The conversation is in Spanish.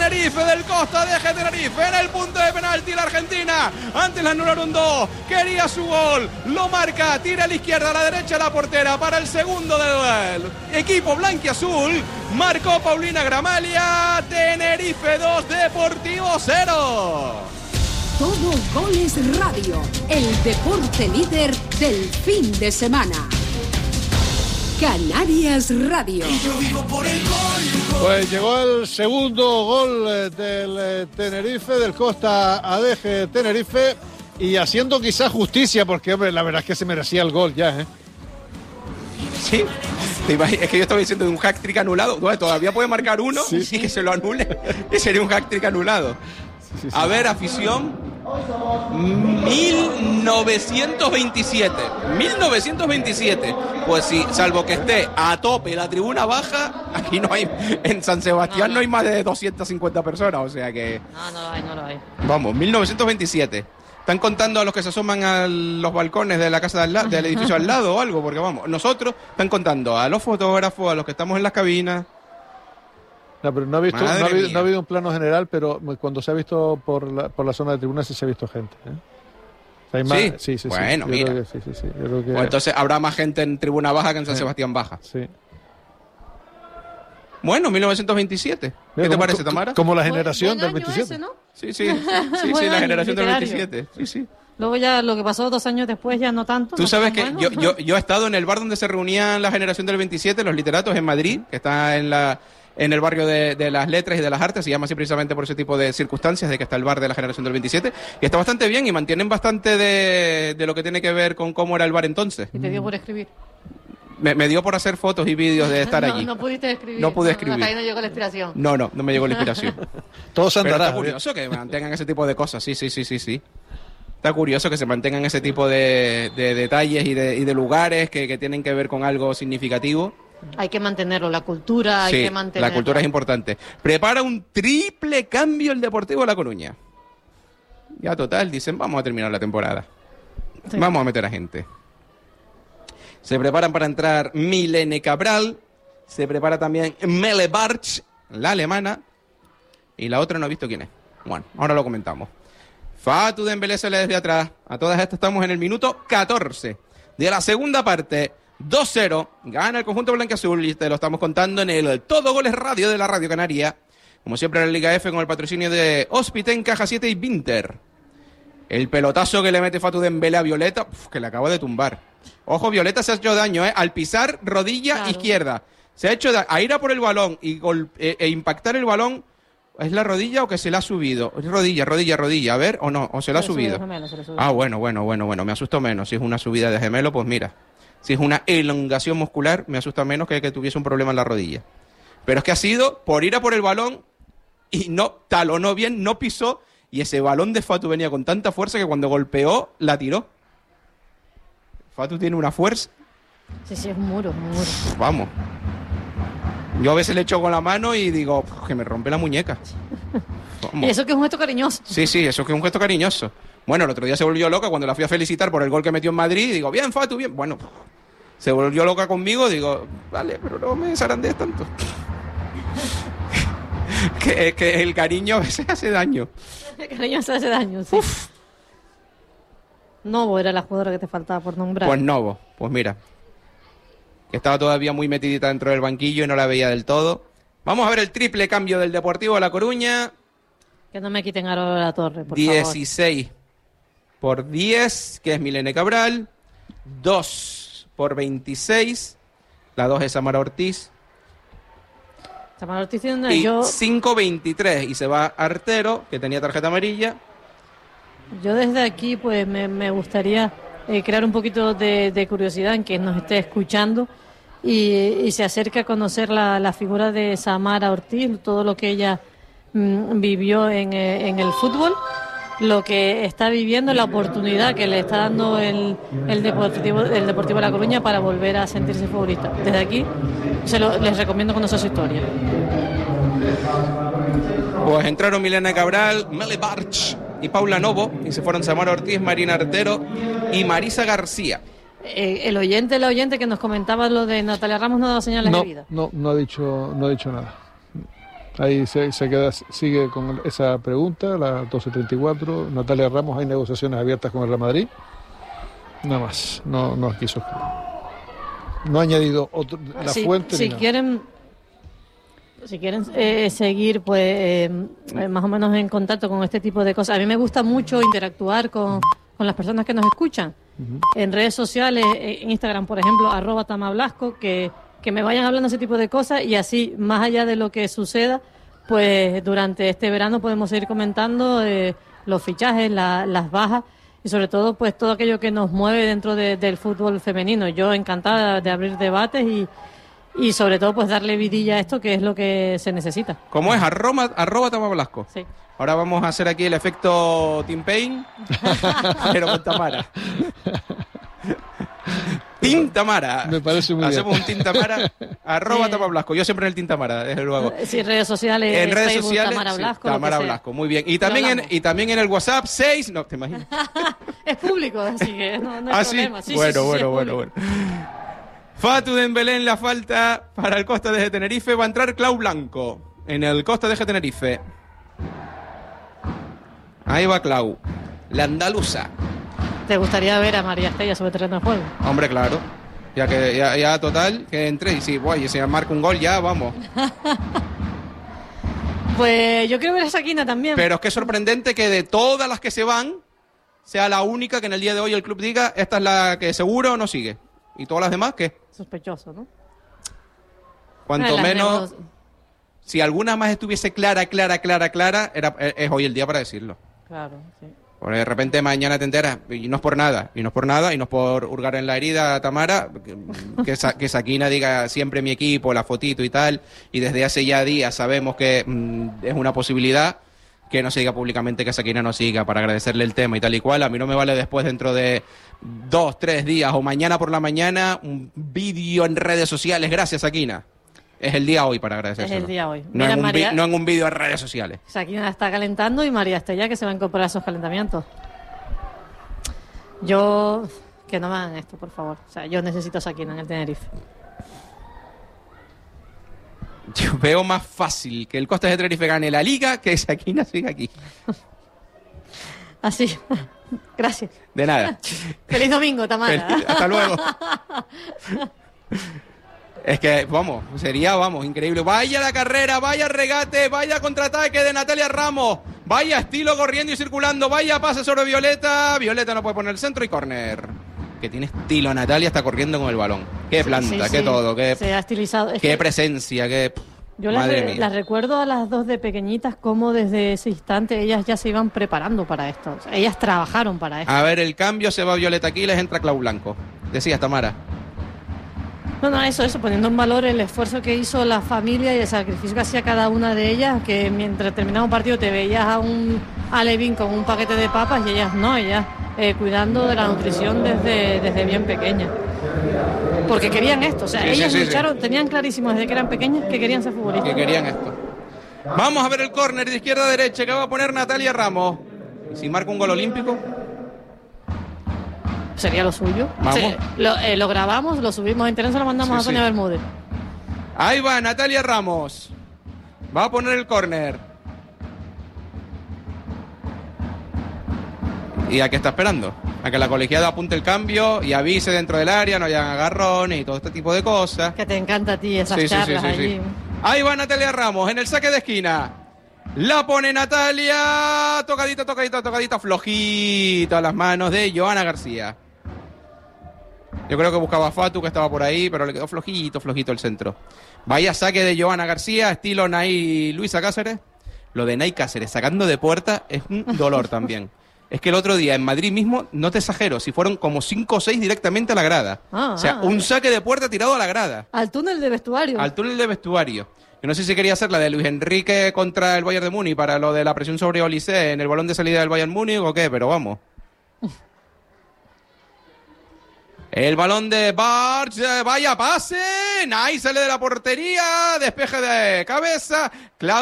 Tenerife del Costa, deje Tenerife en el punto de penalti. La Argentina, antes la anularon 2, quería su gol, lo marca, tira a la izquierda, a la derecha la portera para el segundo del equipo blanquiazul. Marcó Paulina Gramalia. Tenerife 2, Deportivo 0. Todo Goles Radio, el deporte líder del fin de semana. Canarias Radio. Pues llegó el segundo gol del Tenerife, del Costa Adeje Tenerife, y haciendo quizás justicia, porque hombre, la verdad es que se merecía el gol ya, ¿eh? Sí, es que yo estaba diciendo de un hat-trick anulado. Bueno, todavía puede marcar uno y que se lo anule, y sería un hat-trick anulado. Sí. A ver, afición, 1927. Pues sí, salvo que esté a tope la tribuna baja, aquí no hay, en San Sebastián no hay más de 250 personas, o sea que... No lo hay. Vamos, 1927. ¿Están contando a los que se asoman a los balcones de la casa del edificio al lado o algo? Porque vamos, nosotros están contando a los fotógrafos, a los que estamos en las cabinas. No, pero no ha habido un plano general, pero cuando se ha visto por la zona de tribuna sí se ha visto gente, ¿eh? O sea, hay más, sí. Bueno, yo mira. creo que sí. Yo creo que... Pues entonces habrá más gente en tribuna baja que en San Sebastián baja. Sí. Bueno, 1927. ¿Qué te parece, Tamara? Como la generación buen del 27. Ese, ¿no? Sí, la generación del 27. Sí. Luego ya lo que pasó 2 años después ya no tanto. Tú sabes que yo he estado en el bar donde se reunían la generación del 27, los literatos en Madrid, que está en el barrio de las letras y de las artes, se llama así precisamente por ese tipo de circunstancias, de que está el bar de la generación del 27, y está bastante bien y mantienen bastante de lo que tiene que ver con cómo era el bar entonces. ¿Y te dio por escribir? Me dio por hacer fotos y vídeos de estar allí. No pudiste escribir. No pude escribir. Hasta ahí no llegó la inspiración. No me llegó la inspiración. Todos andará. Pero está curioso que mantengan ese tipo de cosas, sí. Está curioso que se mantengan ese tipo de detalles y de lugares que tienen que ver con algo significativo. Hay que mantenerlo, la cultura hay que mantenerlo. La cultura es importante. Prepara un triple cambio el Deportivo La Coruña. Ya total, dicen, vamos a terminar la temporada. Sí. Vamos a meter a gente. Se preparan para entrar Milene Cabral, se prepara también Mele Barch, la alemana, y la otra no he visto quién es. Bueno, ahora lo comentamos. Fatou Dembélé sale desde atrás. A todas estas estamos en el minuto 14 de la segunda parte. 2-0, gana el conjunto blanquiazul y te lo estamos contando en el Todo Goles Radio de la Radio Canaria. Como siempre en la Liga F con el patrocinio de Hospiten, Caja 7 y Vinter. El pelotazo que le mete Fatou Dembélé a Violeta, que le acaba de tumbar. Ojo, Violeta se ha hecho daño, al pisar rodilla izquierda. Se ha hecho a ir a por el balón e impactar el balón. ¿Es la rodilla o que se la ha subido? Es rodilla, a ver, o no, o se la ha subido. Ah, bueno, me asustó menos. Si es una subida de gemelo, pues mira. Si es una elongación muscular, me asusta menos que tuviese un problema en la rodilla. Pero es que ha sido por ir a por el balón y no talonó bien, no pisó, y ese balón de Fatou venía con tanta fuerza que cuando golpeó, la tiró. Fatou tiene una fuerza. Sí, es un muro. Vamos. Yo a veces le echo con la mano y digo, que me rompe la muñeca. Y eso que es un gesto cariñoso. Sí, eso que es un gesto cariñoso. Bueno, el otro día se volvió loca cuando la fui a felicitar por el gol que metió en Madrid. Digo, bien, Fatou, bien. Bueno, se volvió loca conmigo. Digo, vale, pero no me zarandees tanto. que el cariño a veces hace daño. El cariño se hace daño, sí. Uf. Novo era la jugadora que te faltaba por nombrar. Pues Novo, pues mira. Estaba todavía muy metidita dentro del banquillo y no la veía del todo. Vamos a ver el triple cambio del Deportivo de La Coruña. Que no me quiten a la torre, por 16 favor. Por 10, que es Milene Cabral. 2 por 26. La 2 es Samara Ortiz. Samara Ortiz y 5-23. Y se va Artero, que tenía tarjeta amarilla. Yo desde aquí pues me gustaría crear un poquito de curiosidad en quien nos esté escuchando y se acerque a conocer la figura de Samara Ortiz, todo lo que ella vivió en el fútbol, lo que está viviendo, la oportunidad que le está dando el Deportivo de La Coruña para volver a sentirse favorita. Desde aquí les recomiendo conocer su historia. Pues entraron Milena Cabral, Mele Barch y Paula Novo, y se fueron Samara Ortiz, Marina Artero y Marisa García. El oyente que nos comentaba lo de Natalia Ramos no ha dado señales de vida. No ha dicho nada. Ahí sigue con esa pregunta, la 12:34. Natalia Ramos, ¿hay negociaciones abiertas con el Real Madrid? Nada más, no quiso. No ha añadido la fuente. Si quieren seguir pues más o menos en contacto con este tipo de cosas, a mí me gusta mucho interactuar con las personas que nos escuchan en redes sociales, en Instagram, por ejemplo, @tamablasco, que me vayan hablando ese tipo de cosas, y así, más allá de lo que suceda, pues durante este verano podemos seguir comentando los fichajes, las bajas, y sobre todo pues todo aquello que nos mueve dentro del fútbol femenino. Yo encantada de abrir debates y sobre todo pues darle vidilla a esto, que es lo que se necesita. ¿Cómo es? @tamablasco. Sí. Ahora vamos a hacer aquí el efecto Team Pain, pero con Tamara. Team Tamara. Me parece muy Hacemos bien. un Team Tamara, @tamablasco. Yo siempre en el Team Tamara, desde luego. Sí, redes sociales. En redes Facebook, sociales, Tamara Blasco. sí, Tamara Blasco, muy bien. Y también en el WhatsApp 6, no, ¿te imaginas? Es público, así que no hay problema. Sí, Bueno. Fatu Dembélé en la falta para el Costa de Tenerife. Va a entrar Clau Blanco en el Costa de Tenerife. Ahí va Clau, la andaluza. ¿Te gustaría ver a María Estella sobre terreno de juego? Hombre, claro. Ya total, que entre y si se marca un gol ya, vamos. Pues yo quiero ver a Sakina también. Pero es que es sorprendente que de todas las que se van, sea la única que en el día de hoy el club diga, esta es la que seguro no sigue. ¿Y todas las demás qué? Sospechoso, ¿no? Cuanto menos... Si alguna más estuviese clara, es hoy el día para decirlo. Claro, sí. Porque de repente mañana te enteras, y no es por nada, y no es por hurgar en la herida, Tamara, que Sakina diga siempre mi equipo, la fotito y tal, y desde hace ya días sabemos que es una posibilidad, que no se diga públicamente que Sakina no siga, para agradecerle el tema y tal y cual. A mí no me vale después, dentro de 2, 3 días o mañana por la mañana, un vídeo en redes sociales, gracias Sakina. Es el día hoy para agradecérselo. Es el día hoy. No, Mira, no en un vídeo en redes sociales. Sakina está calentando y María Estella que se va a incorporar a esos calentamientos. Que no me hagan esto, por favor. O sea, yo necesito a Sakina en el Tenerife. Yo veo más fácil que el Costa de Tenerife gane la Liga que Sakina siga aquí. Así. Gracias. De nada. Feliz domingo, Tamara. Hasta luego. Es que, sería increíble. Vaya la carrera, vaya regate, vaya contraataque de Natalia Ramos. Vaya estilo corriendo y circulando, vaya pase sobre Violeta. Violeta no puede poner el centro y córner. Que tiene estilo Natalia, está corriendo con el balón. Qué planta, qué todo, se ha estilizado. Qué presencia, qué... Yo las recuerdo a las dos de pequeñitas como desde ese instante ellas ya se iban preparando para esto. O sea, ellas trabajaron para esto. A ver, el cambio, se va Violeta Aquiles, entra Clau Blanco. Decías, Tamara. No, eso, poniendo en valor el esfuerzo que hizo la familia y el sacrificio que hacía cada una de ellas, que mientras terminaba un partido te veías a un alevín con un paquete de papas y ellas cuidando de la nutrición desde bien pequeñas. Porque querían esto, o sea, ellas lucharon, tenían clarísimo desde que eran pequeñas que querían ser futbolistas. Que querían esto. Vamos a ver el córner de izquierda a derecha que va a poner Natalia Ramos. ¿Y si marca un gol olímpico? Sería lo suyo. Vamos. Lo grabamos, lo subimos en internet, se lo mandamos a Sonia Bermúdez. Ahí va Natalia Ramos. Va a poner el córner. ¿Y a qué está esperando? A que la colegiada apunte el cambio y avise dentro del área, no hayan agarrones y todo este tipo de cosas. Que te encanta a ti esas charlas allí. Sí. Ahí va Natalia Ramos en el saque de esquina. La pone Natalia. Tocadita. Flojito a las manos de Joana García. Yo creo que buscaba a Fatu, que estaba por ahí, pero le quedó flojito el centro. Vaya saque de Joana García, estilo Nay Luisa Cáceres. Lo de Nay Cáceres sacando de puerta es un dolor también. Es que el otro día en Madrid mismo, no te exagero, si fueron como 5 o 6 directamente a la grada. Un saque de puerta tirado a la grada. Al túnel de vestuario. Yo no sé si quería hacer la de Luis Enrique contra el Bayern de Múnich para lo de la presión sobre Olise en el balón de salida del Bayern Múnich o qué, pero vamos. El balón de Barch, vaya pase, Nay sale de la portería, despeje de cabeza,